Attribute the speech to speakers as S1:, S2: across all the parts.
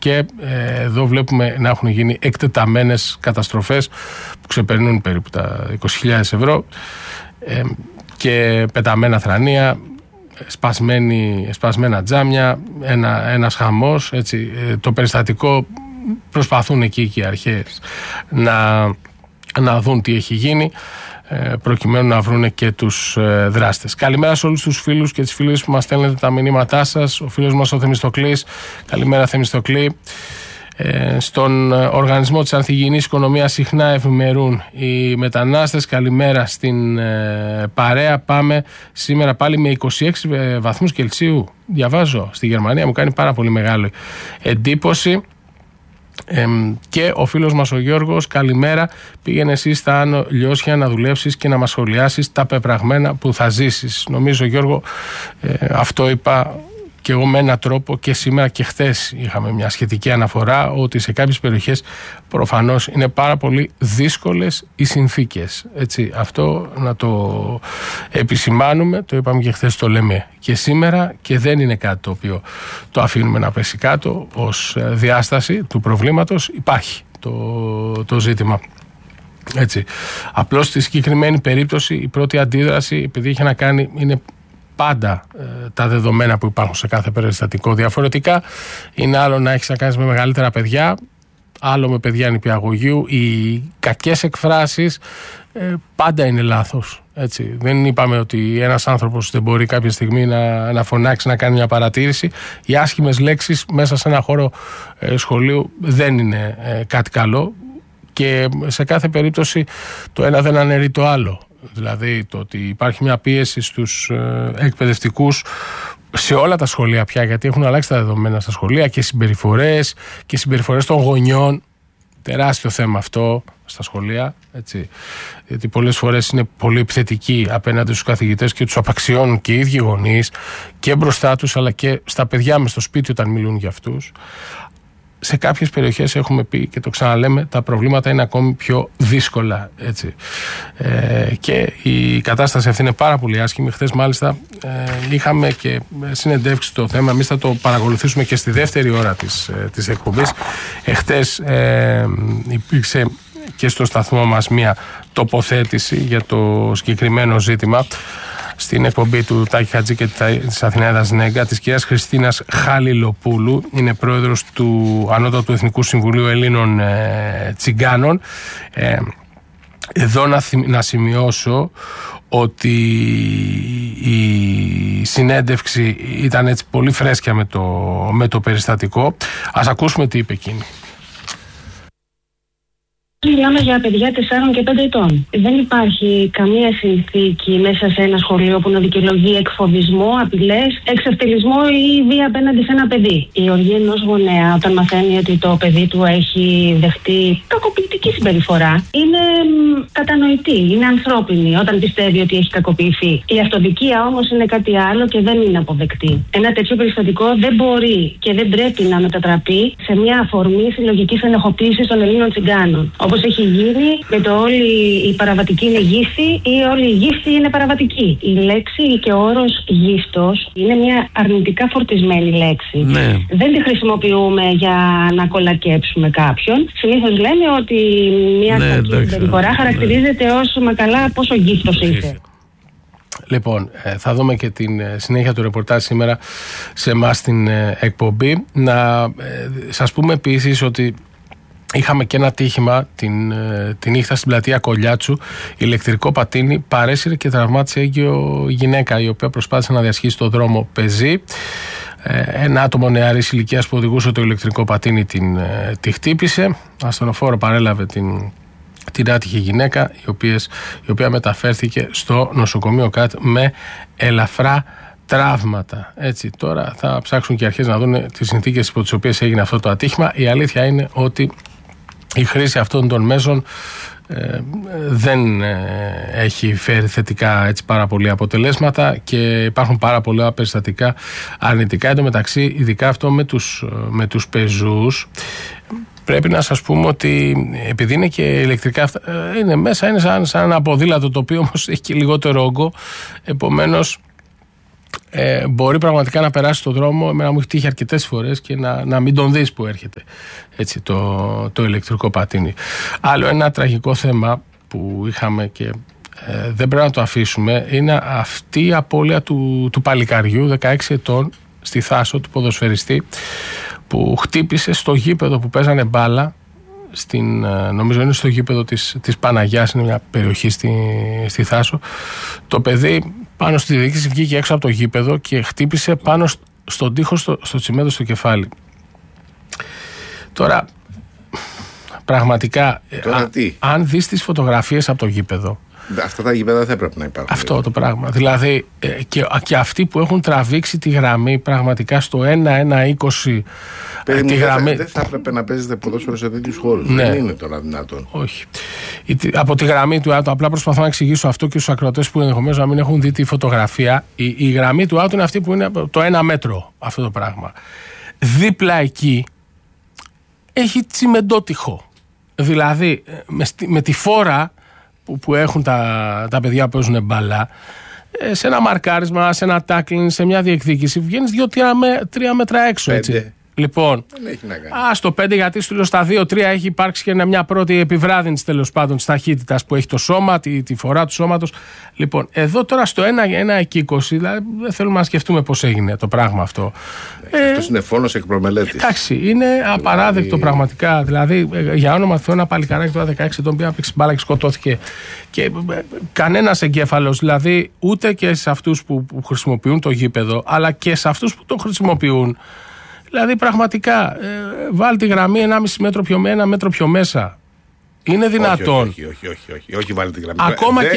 S1: και εδώ βλέπουμε να έχουν γίνει εκτεταμένες καταστροφές που ξεπερνούν περίπου τα 20.000 ευρώ και πεταμένα θρανία, σπασμένα τζάμια, ένας χαμός, έτσι. Το περιστατικό προσπαθούν εκεί και οι αρχές να δουν τι έχει γίνει, προκειμένου να βρουν και τους δράστες. Καλημέρα σε όλους τους φίλους και τις φίλες που μας στέλνετε τα μηνύματά σας. Ο φίλος μας ο Θεμιστοκλής, καλημέρα Θεμιστοκλή. Στον οργανισμό της ανθυγιεινής οικονομίας συχνά ευημερούν οι μετανάστες. Καλημέρα στην παρέα. Πάμε σήμερα πάλι με 26 βαθμούς Κελσίου. Διαβάζω στη Γερμανία, μου κάνει πάρα πολύ μεγάλη εντύπωση. Και ο φίλος μας ο Γιώργος, καλημέρα. Πήγαινε εσύ στα Άνω Λιώσια να δουλέψεις και να μας σχολιάσεις τα πεπραγμένα που θα ζήσεις. Νομίζω, Γιώργο, αυτό είπα και εγώ με έναν τρόπο και σήμερα και χθες είχαμε μια σχετική αναφορά ότι σε κάποιες περιοχές προφανώς είναι πάρα πολύ δύσκολες οι συνθήκες. Έτσι, αυτό να το επισημάνουμε, το είπαμε και χθες, το λέμε και σήμερα και δεν είναι κάτι το οποίο το αφήνουμε να πέσει κάτω ως διάσταση του προβλήματος. Υπάρχει το ζήτημα. Έτσι. Απλώς στη συγκεκριμένη περίπτωση η πρώτη αντίδραση, επειδή είχε να κάνει, είναι πάντα τα δεδομένα που υπάρχουν σε κάθε περιστατικό διαφορετικά. Είναι άλλο να έχεις να κάνεις με μεγαλύτερα παιδιά, άλλο με παιδιά νηπιαγωγείου. Οι κακές εκφράσεις πάντα είναι λάθος. Έτσι. Δεν είπαμε ότι ένας άνθρωπος δεν μπορεί κάποια στιγμή να φωνάξει, να κάνει μια παρατήρηση. Οι άσχημες λέξεις μέσα σε ένα χώρο σχολείου δεν είναι κάτι καλό και σε κάθε περίπτωση το ένα δεν αναιρεί το άλλο. Δηλαδή το ότι υπάρχει μια πίεση στους εκπαιδευτικούς σε όλα τα σχολεία πια, γιατί έχουν αλλάξει τα δεδομένα στα σχολεία και συμπεριφορές των γονιών. Τεράστιο θέμα αυτό στα σχολεία, έτσι. Γιατί πολλές φορές είναι πολύ επιθετικοί απέναντι στους καθηγητές και τους απαξιώνουν και οι ίδιοι γονείς και μπροστά τους αλλά και στα παιδιά μες στο σπίτι όταν μιλούν για αυτούς. Σε κάποιες περιοχές έχουμε πει και το ξαναλέμε, τα προβλήματα είναι ακόμη πιο δύσκολα, έτσι. Και η κατάσταση αυτή είναι πάρα πολύ άσχημη. Χθες μάλιστα είχαμε και συνεντεύξει το θέμα. Εμείς θα το παρακολουθήσουμε και στη δεύτερη ώρα της εκπομπής. Χθες υπήρξε και στο σταθμό μας μια τοποθέτηση για το συγκεκριμένο ζήτημα στην εκπομπή του Τάκη Χατζή και της Αθηναίδας Νέγκα, της κυρίας Χριστίνας Χαλιλοπούλου. Είναι πρόεδρος του Ανώτατου Εθνικού Συμβουλίου Ελλήνων Τσιγκάνων. Εδώ να σημειώσω ότι η συνέντευξη ήταν έτσι πολύ φρέσκια με το περιστατικό. Ας ακούσουμε τι είπε εκείνη.
S2: Μιλάμε για παιδιά 4 και 5 ετών. Δεν υπάρχει καμία συνθήκη μέσα σε ένα σχολείο που να δικαιολογεί εκφοβισμό, απειλές, εξευτελισμό ή βία απέναντι σε ένα παιδί. Η οργή ενός γονέα, όταν μαθαίνει ότι το παιδί του έχει δεχτεί κακοποιητική συμπεριφορά, είναι κατανοητή, είναι ανθρώπινη όταν πιστεύει ότι έχει κακοποιηθεί. Η αυτοδικία όμως είναι κάτι άλλο και δεν είναι αποδεκτή. Ένα τέτοιο περιστατικό δεν μπορεί και δεν πρέπει να μετατραπεί σε μια αφορμή συλλογικής ενοχοποίησης των Ελλήνων Τσιγκάνων. Όπως έχει γίνει με το όλη η παραβατική είναι γύφτη ή όλη η γύφτη είναι παραβατική. Η λέξη και ο όρος γύφτος είναι μια αρνητικά φορτισμένη λέξη. Ναι. Δεν τη χρησιμοποιούμε για να κολακέψουμε κάποιον. Συνήθως λέμε ότι μια κακή συμπεριφορά χαρακτηρίζεται ως «μα καλά πόσο γύφτος είσαι».
S1: Λοιπόν, θα δούμε και την συνέχεια του ρεπορτάζ σήμερα σε εμάς στην εκπομπή. Να σας πούμε επίσης ότι είχαμε και ένα ατύχημα την νύχτα στην πλατεία Κολιάτσου. Ηλεκτρικό πατίνι παρέσυρε και τραυμάτισε έγκυο γυναίκα, η οποία προσπάθησε να διασχίσει το δρόμο πεζή. Ένα άτομο νεαρής ηλικίας που οδηγούσε το ηλεκτρικό πατίνι τη χτύπησε. Ασθενοφόρο παρέλαβε την άτυχη γυναίκα, η οποία μεταφέρθηκε στο νοσοκομείο ΚΑΤ με ελαφρά τραύματα. Έτσι, τώρα θα ψάξουν και οι αρχές να δουν τις συνθήκες υπό τις οποίες έγινε αυτό το ατύχημα. Η αλήθεια είναι ότι η χρήση αυτών των μέσων δεν έχει φέρει θετικά έτσι πάρα πολλά αποτελέσματα και υπάρχουν πάρα πολλά περιστατικά αρνητικά. Εν τω μεταξύ, ειδικά αυτό με τους πεζούς, πρέπει να σας πούμε ότι επειδή είναι και ηλεκτρικά, είναι μέσα, είναι σαν ένα ποδήλατο, το οποίο όμως έχει και λιγότερο όγκο, επομένως μπορεί πραγματικά να περάσει το δρόμο. Εμένα μου έχει τύχει αρκετές φορές και να μην τον δεις που έρχεται, έτσι, το ηλεκτρικό πατίνι. Άλλο ένα τραγικό θέμα που είχαμε και δεν πρέπει να το αφήσουμε είναι αυτή η απώλεια του παλικαριού 16 ετών στη Θάσο, του ποδοσφαιριστή, που χτύπησε στο γήπεδο που παίζανε μπάλα, νομίζω είναι στο γήπεδο της Παναγιάς, είναι μια περιοχή στη Θάσο. Το παιδί πάνω στη διοίκηση βγήκε έξω από το γήπεδο και χτύπησε πάνω στον τοίχο στο τσιμέντο στο κεφάλι. Τώρα πραγματικά αν δεις τις φωτογραφίες από το γήπεδο,
S3: αυτά τα γήπεδα δεν θα έπρεπε να υπάρχουν.
S1: Αυτό το πράγμα. Δηλαδή και αυτοί που έχουν τραβήξει τη γραμμή πραγματικά στο 1-1-20.
S3: Δεν θα έπρεπε να παίζετε ποδόσφαιρο σε τέτοιους χώρους.
S1: Ναι.
S3: Δεν είναι τώρα δυνατόν.
S1: Όχι. Από τη γραμμή του Άτου, απλά προσπαθώ να εξηγήσω αυτό και στους ακροατές που ενδεχομένως να μην έχουν δει τη φωτογραφία. Η γραμμή του Άτου είναι αυτή που είναι το 1 μέτρο, αυτό το πράγμα. Δίπλα εκεί έχει τσιμεντότυχο. Δηλαδή με τη φόρα που έχουν τα παιδιά που παίζουν μπαλά, σε ένα μαρκάρισμα, σε ένα τάκλινγκ, σε μια διεκδίκηση, βγαίνεις 2-3 μέτρα έξω. Έτσι. Λοιπόν, στο 5, γιατί στα 2-3 έχει υπάρξει και μια πρώτη επιβράδυνση τέλος πάντων της ταχύτητας που έχει το σώμα, τη φορά του σώματος. Λοιπόν, εδώ τώρα στο 1-20, δηλαδή δεν θέλουμε να σκεφτούμε πώς έγινε το πράγμα αυτό.
S3: Αυτό είναι φόνος εκ προμελέτης.
S1: Εντάξει, είναι απαράδεκτο πραγματικά. Δηλαδή, για όνομα Θεού, ένα παλικαράκι τώρα 16 ετών πήγε να παίξει μπάλα και σκοτώθηκε. Και κανένας εγκέφαλος, δηλαδή ούτε και σε αυτούς που χρησιμοποιούν το γήπεδο, αλλά και σε αυτούς που το χρησιμοποιούν. Δηλαδή πραγματικά βάλει τη γραμμή 1,5 μέτρο πιο με 1 μέτρο πιο μέσα. Είναι δυνατόν?
S3: Όχι βάλει τη γραμμή.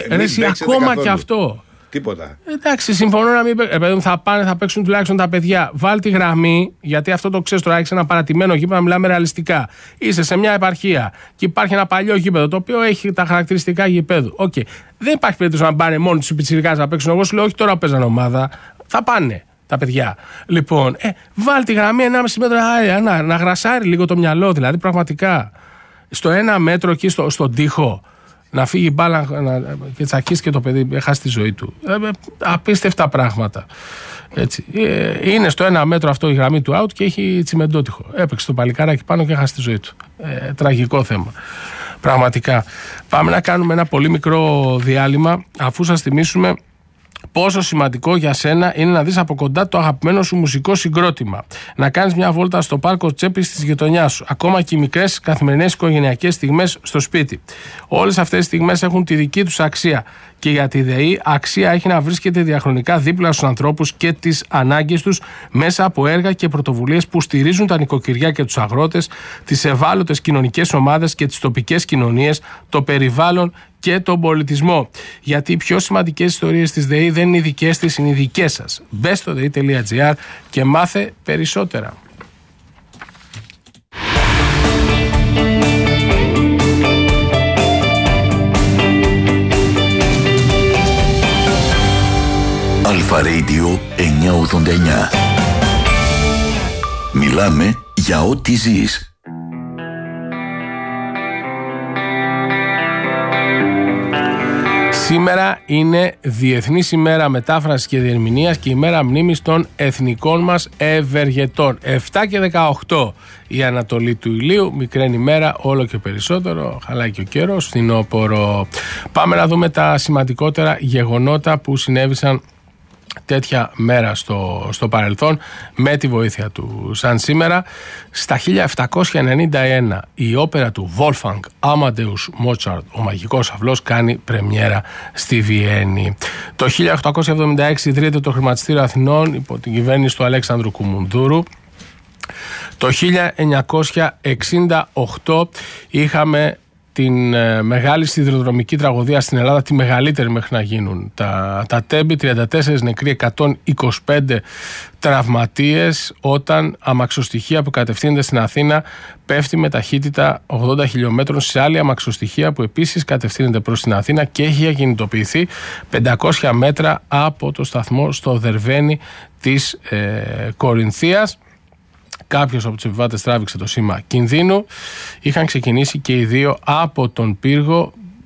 S1: Ακόμα και αυτό.
S3: Τίποτα.
S1: Εντάξει, συμφωνώ να μην θα παίξουν τουλάχιστον τα παιδιά. Βάλει τη γραμμή, γιατί αυτό το ξέρεις τώρα. Έχει ένα παρατημένο γήπεδο, να μιλάμε ρεαλιστικά. Είσαι σε μια επαρχία και υπάρχει ένα παλιό γήπεδο το οποίο έχει τα χαρακτηριστικά γηπέδου. Okay. Δεν υπάρχει περίπτωση να πάνε μόνοι του οι πιτσιρικάδες να παίξουν. Εγώ σου λέω, όχι τώρα που παίζανε ομάδα. Θα πάνε τα παιδιά. Λοιπόν, βάλει τη γραμμή 1,5 μέτρο, να γρασάρει λίγο το μυαλό, δηλαδή πραγματικά. Στο 1 μέτρο εκεί στον τοίχο, να φύγει μπάλα και τσακίσει και το παιδί, χάσει τη ζωή του. Απίστευτα πράγματα. Έτσι. Είναι στο 1 μέτρο αυτό η γραμμή του out και έχει τσιμεντότυχο. Έπαιξε το παλικάράκι πάνω και χάσει τη ζωή του. Τραγικό θέμα. Πραγματικά. Πάμε να κάνουμε ένα πολύ μικρό διάλειμμα, αφού σας θυμίσουμε πόσο σημαντικό για σένα είναι να δεις από κοντά το αγαπημένο σου μουσικό συγκρότημα. Να κάνεις μια βόλτα στο πάρκο Τσέπης της γειτονιάς σου. Ακόμα και οι μικρές καθημερινές οικογενειακές στιγμές στο σπίτι. Όλες αυτές τις στιγμές έχουν τη δική τους αξία. Και για τη ΔΕΗ αξία έχει να βρίσκεται διαχρονικά δίπλα στους ανθρώπους και τις ανάγκες τους μέσα από έργα και πρωτοβουλίες που στηρίζουν τα νοικοκυριά και τους αγρότες, τις ευάλωτες κοινωνικές ομάδες και τις τοπικές κοινωνίες, το περιβάλλον και τον πολιτισμό. Γιατί οι πιο σημαντικές ιστορίες της ΔΕΗ δεν είναι οι δικές της, είναι οι δικές σας. Μπες στο ΔΕΗ.gr και μάθε περισσότερα.
S4: Αλφα Radio 989. Μιλάμε για ό,τι ζεις.
S1: Σήμερα είναι Διεθνής ημέρα μετάφρασης και διερμηνίας και ημέρα μνήμης των εθνικών μας ευεργετών. 7 και 18 η ανατολή του ηλίου, μικραίνει ημέρα, όλο και περισσότερο, χαλάει και ο καιρός, φθινόπωρο. Πάμε να δούμε τα σημαντικότερα γεγονότα που συνέβησαν τέτοια μέρα στο παρελθόν με τη βοήθεια του σαν σήμερα. Στα 1791 η όπερα του Wolfgang Amadeus Mozart, ο Μαγικός Αυλός, κάνει πρεμιέρα στη Βιέννη. Το 1876 ιδρύεται το Χρηματιστήριο Αθηνών υπό την κυβέρνηση του Αλέξανδρου Κουμουνδούρου. Το 1968 είχαμε την μεγάλη σιδηροδρομική τραγωδία στην Ελλάδα, τη μεγαλύτερη μέχρι να γίνουν τα τέμπη, 34 νεκροί, 125 τραυματίες, όταν αμαξοστοιχεία που κατευθύνεται στην Αθήνα πέφτει με ταχύτητα 80 χιλιόμετρων σε άλλη αμαξοστοιχεία που επίσης κατευθύνεται προς την Αθήνα και έχει ακινητοποιηθεί 500 μέτρα από το σταθμό στο Δερβαίνι της Κορινθίας. Κάποιος από τους επιβάτες τράβηξε το σήμα κινδύνου. Είχαν ξεκινήσει και οι δύο από τον πύργο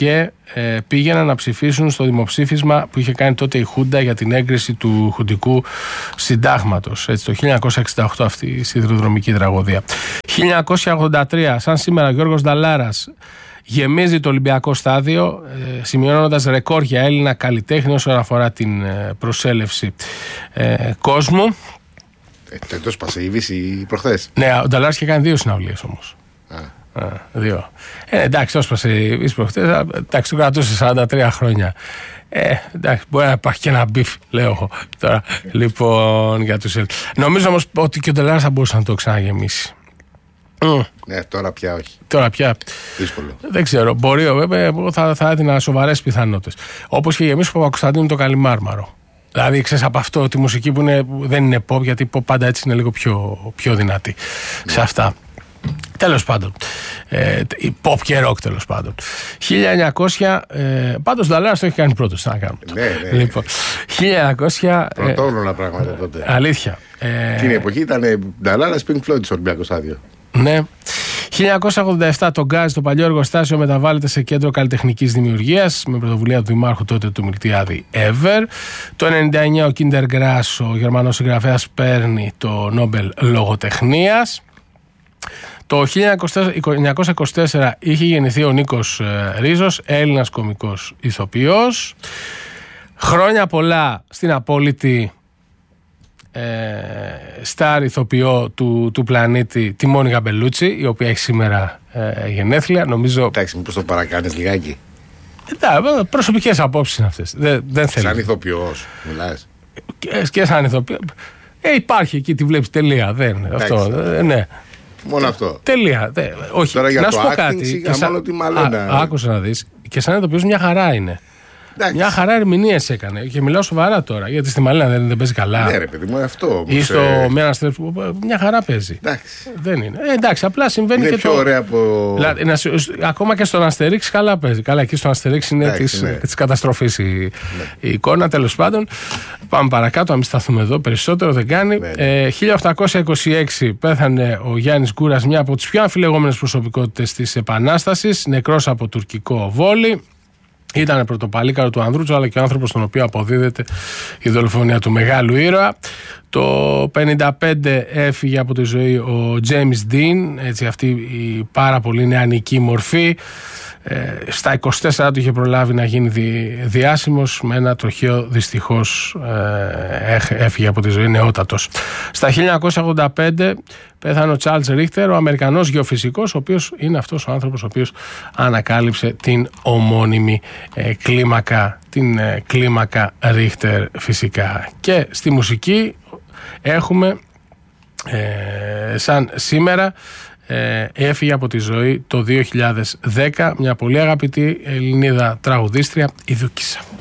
S1: και πήγαιναν να ψηφίσουν στο δημοψήφισμα που είχε κάνει τότε η Χούντα για την έγκριση του χουντικού συντάγματος. Έτσι, το 1968 αυτή η σιδηροδρομική τραγωδία. 1983, σαν σήμερα, ο Γιώργος Νταλάρας γεμίζει το Ολυμπιακό στάδιο, σημειώνοντας ρεκόρ για Έλληνα καλλιτέχνη όσον αφορά την προσέλευση κόσμου.
S3: Τελειώς πάσε η Βύση προχθές.
S1: Ναι, ο Νταλάρας είχε κάνει 2 συναυλίες όμως. 2. Εντάξει, όσπασε η Βύση προχθές. Εντάξει, το κρατούσε 43 χρόνια. Εντάξει, μπορεί να υπάρχει και ένα μπιφ, λέω εγώ τώρα. Λοιπόν, για τους Έλληνες. Νομίζω όμως ότι και ο Νταλάρας θα μπορούσε να το ξαναγεμίσει.
S3: Ναι, τώρα πια όχι.
S1: Τώρα πια.
S3: Δύσκολο.
S1: Δεν ξέρω. Μπορεί, βέβαια, εγώ θα έδινα σοβαρές πιθανότητες. Όπως και γεμίσει ο Παπακοσταντίνου το Καλιμάρμαρο. Δηλαδή, ξέρεις, από αυτό τη μουσική που δεν είναι pop, γιατί pop πάντα έτσι είναι λίγο πιο δυνατή σε αυτά. Τέλος πάντων. Pop και rock, τέλος πάντων. 1900. Πάντως, ο Νταλάρας το έχει κάνει πρώτος. Να κάνουμε.
S3: Ναι.
S1: Λοιπόν, 1900.
S3: Πρωτόγνωρα πράγματα τότε.
S1: Αλήθεια.
S3: Την εποχή ήταν Νταλάρας Pink Floyd στο Ολυμπιακό στάδιο.
S1: Ναι. 1987 το Γκάζ, το παλιό εργοστάσιο, μεταβάλλεται σε κέντρο καλλιτεχνικής δημιουργίας με πρωτοβουλία του Δημάρχου τότε του Μιλτιάδη Ever. Το 1999 ο Κίντερ Γκράς, ο Γερμανός συγγραφέας, παίρνει το Νόμπελ Λογοτεχνίας. Το 1924 είχε γεννηθεί ο Νίκος Ρίζος, Έλληνας κωμικός ηθοποιός. Χρόνια πολλά στην απόλυτη στάρ ηθοποιό του πλανήτη, τη Μόνικα Μπελούτσι, η οποία έχει σήμερα γενέθλια. Νομίζω.
S3: Εντάξει, μήπως το παρακάνεις λιγάκι.
S1: Προσωπικές απόψεις είναι αυτές. Δεν θέλω.
S3: Σαν ηθοποιός μιλάς.
S1: Και σαν ηθοποιό. Υπάρχει εκεί, τη βλέπεις, τελεία. Αυτό. Ναι.
S3: Μόνο αυτό.
S1: Τελεία. Όχι.
S3: Τώρα για
S1: να
S3: το
S1: σου πω
S3: acting,
S1: κάτι.
S3: μόνο τη Μαλένα.
S1: Άκουσα να δεις. Και σαν ηθοποιός μια χαρά είναι. Εντάξει. Μια χαρά ερμηνείες έκανε. Και μιλάω σοβαρά τώρα. Γιατί στη Μαλένα δεν παίζει καλά.
S3: Ναι, ρε παιδί μου, αυτό.
S1: Ή στο Μέναστρεφ. Μια χαρά παίζει.
S3: Εντάξει.
S1: Δεν είναι. Εντάξει, απλά συμβαίνει
S3: είναι
S1: και
S3: πιο ωραία από.
S1: Ακόμα και στον Αστερίξ καλά παίζει. Καλά, εκεί στον Αστερίξ είναι της καταστροφής η εικόνα. Τέλος πάντων, πάμε παρακάτω. Να μην σταθούμε εδώ. Περισσότερο δεν κάνει. 1826 πέθανε ο Γιάννης Γκούρας, μια από τις πιο αμφιλεγόμενες προσωπικότητες της Επανάστασης, νεκρός από τουρκικό βόλι. Ήταν πρωτοπαλίκαρο του Ανδρούτσου, αλλά και ο άνθρωπος στον οποίο αποδίδεται η δολοφονία του μεγάλου ήρωα. Το 1955 έφυγε από τη ζωή ο James Dean, έτσι, αυτή η πάρα πολύ νεανική μορφή. Στα 24 του είχε προλάβει να γίνει διάσημος, με ένα τροχαίο δυστυχώς έφυγε από τη ζωή νεότατος. Στα 1985 πέθανε ο Τσάρλς Ρίχτερ, ο Αμερικανός γεωφυσικός, ο οποίος είναι αυτός ο άνθρωπος ο οποίος ανακάλυψε την ομώνυμη κλίμακα Ρίχτερ φυσικά. Και στη μουσική έχουμε σαν σήμερα έφυγε από τη ζωή το 2010 μια πολύ αγαπητή Ελληνίδα τραγουδίστρια, η Δούκισσα.